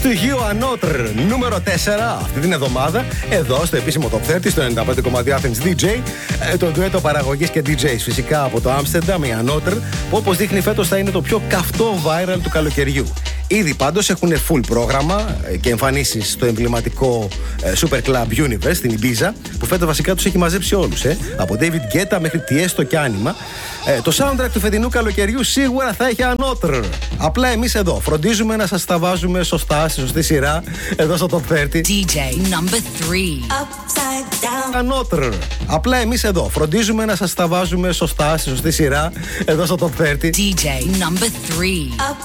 Στοιχείο Ανώτρ νούμερο 4 αυτή την εβδομάδα, εδώ στο επίσημο Top 30, στο 95,2 Athens DJ. Το ντουέτο παραγωγής και DJs φυσικά από το Άμστερνταμ, η Ανώτρ, που όπως δείχνει φέτος θα είναι το πιο καυτό viral του καλοκαιριού. Ήδη πάντως έχουν full πρόγραμμα και εμφανίσεις στο εμβληματικό Super Club Universe στην Ibiza, που φέτος βασικά τους έχει μαζέψει όλους, από David Guetta μέχρι Tiesto και Άνιμα. Το soundtrack του φετινού καλοκαιριού σίγουρα θα έχει Ανώτρ. Απλά εμείς εδώ φροντίζουμε να σας τα βάζουμε σωστά, στη σωστή σειρά, εδώ στο Top 30. DJ number 3. Ανώτρ. Απλά εμείς εδώ φροντίζουμε να σας τα βάζουμε σωστά, στη σωστή σειρά, εδώ στο Top 30. DJ number 3.